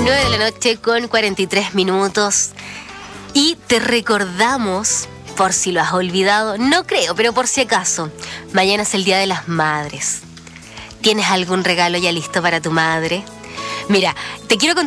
9 de la noche con 43 minutos. Y te recordamos, por si lo has olvidado, no creo, pero por si acaso, mañana es el Día de las Madres. ¿Tienes algún regalo ya listo para tu madre? Mira, te quiero contar